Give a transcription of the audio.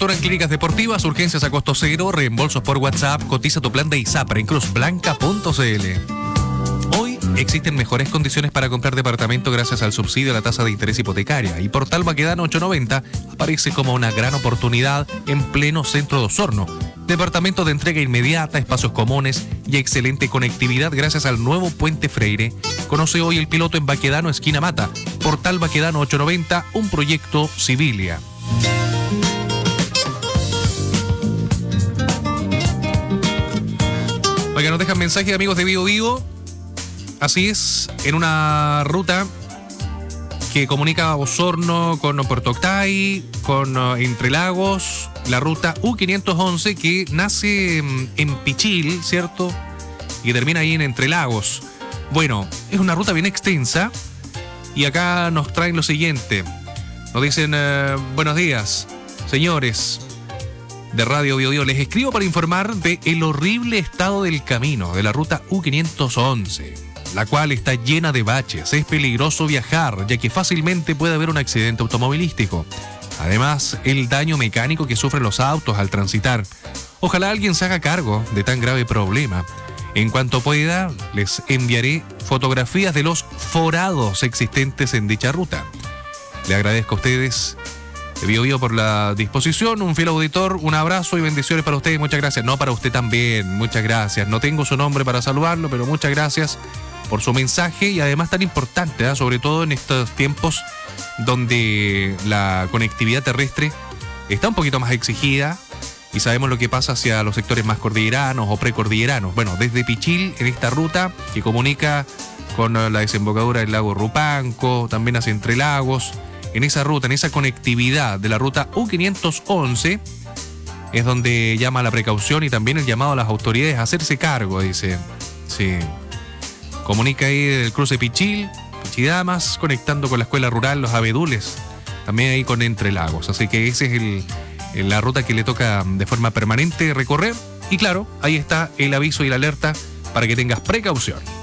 Asesoran clínicas deportivas, urgencias a costo cero, reembolsos por WhatsApp. Cotiza tu plan de ISAPRE en cruzblanca.cl. Hoy existen mejores condiciones para comprar departamento gracias al subsidio a la tasa de interés hipotecaria. Y Portal Baquedano 890 aparece como una gran oportunidad en pleno centro de Osorno. Departamento de entrega inmediata, espacios comunes y excelente conectividad gracias al nuevo Puente Freire. Conoce hoy el piloto en Baquedano, esquina Mata. Portal Baquedano 890, un proyecto Civilia. Oiga, nos dejan mensaje, amigos de Vivo Vivo. Así es, en una ruta que comunica Osorno con Puerto Octay, con Entre Lagos, la ruta U511 que nace en Pichil, ¿cierto? Y termina ahí en Entre Lagos. Bueno, es una ruta bien extensa y acá nos traen lo siguiente. Nos dicen, buenos días, señores de Radio Bio Bio. Les escribo para informar de el horrible estado del camino de la ruta U511. La cual está llena de baches. Es peligroso viajar, ya que fácilmente puede haber un accidente automovilístico. Además, el daño mecánico que sufren los autos al transitar. Ojalá alguien se haga cargo de tan grave problema. En cuanto pueda, les enviaré fotografías de los forados existentes en dicha ruta. Le agradezco a ustedes, Bio Bio, por la disposición. Un fiel auditor, un abrazo y bendiciones para ustedes. Muchas gracias. No, para usted también. Muchas gracias. No tengo su nombre para saludarlo, pero muchas gracias por su mensaje y además tan importante, sobre todo en estos tiempos donde la conectividad terrestre está un poquito más exigida y sabemos lo que pasa hacia los sectores más cordilleranos o precordilleranos. Bueno, desde Pichil, en esta ruta que comunica con la desembocadura del lago Rupanco, también hacia Entre Lagos, en esa ruta, en esa conectividad de la ruta U511, es donde llama la precaución y también el llamado a las autoridades a hacerse cargo, dice. Sí. Comunica ahí del cruce Pichil, Pichidamas, conectando con la escuela rural Los Abedules, también ahí con Entre Lagos. Así que esa es la ruta que le toca de forma permanente recorrer. Y claro, ahí está el aviso y la alerta para que tengas precaución.